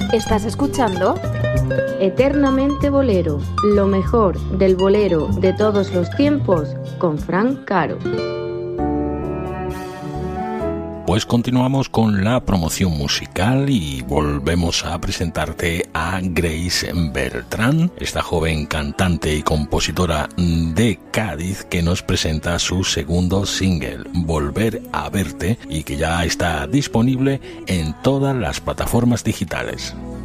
Estás escuchando Eternamente Bolero, lo mejor del bolero de todos los tiempos con Fran Caro. Pues continuamos con la promoción musical y volvemos a presentarte a Grace Beltrán, esta joven cantante y compositora de Cádiz que nos presenta su segundo single, Volver a Verte, y que ya está disponible en todas las plataformas digitales.